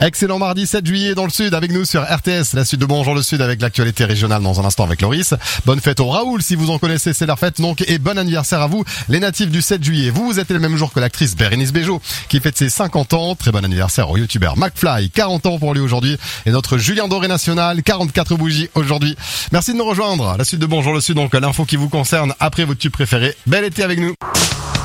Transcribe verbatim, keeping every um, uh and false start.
Excellent mardi sept juillet dans le Sud avec nous sur R T S, la suite de Bonjour le Sud avec l'actualité régionale dans un instant avec Loris. Bonne fête au Raoul si vous en connaissez, c'est leur fête donc, et bon anniversaire à vous les natifs du sept juillet. Vous, vous êtes le même jour que l'actrice Bérénice Bejo qui fête ses cinquante ans. Très bon anniversaire au youtubeur McFly, quarante ans pour lui aujourd'hui, et notre Julien Doré national, quarante-quatre bougies aujourd'hui. Merci de nous rejoindre. La suite de Bonjour le Sud, donc l'info qui vous concerne après votre tube préféré. Bel été avec nous.